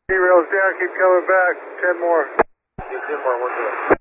T-rails down, keep coming back. 10 more. 10 more, we're good.